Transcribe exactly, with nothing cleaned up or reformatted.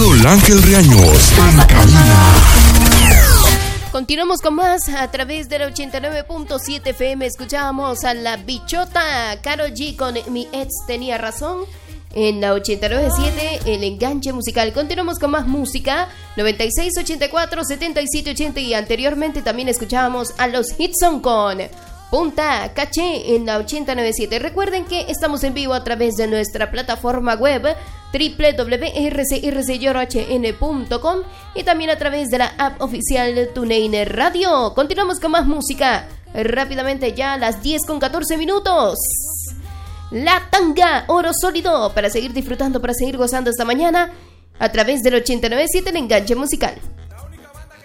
Miguel Ángel Riaños en cabina. Continuamos con más a través del ochenta y nueve punto siete F M. Escuchábamos a la bichota Karol G con Mi Ex Tenía Razón. En la ochenta y nueve punto siete, el enganche musical. Continuamos con más música. noventa y seis, ochenta y cuatro, setenta y siete, ochenta. Y anteriormente también escuchábamos a los Hitson con Punta Caché en la ochenta y nueve punto siete. Recuerden que estamos en vivo a través de nuestra plataforma web doble u doble u doble u punto r c r c yor h n punto com y también a través de la app oficial de TuneIn Radio. Continuamos con más música. Rápidamente ya a las diez con catorce minutos. La Tanga, Oro Sólido, para seguir disfrutando, para seguir gozando esta mañana a través del ochenta y nueve punto siete, el enganche musical.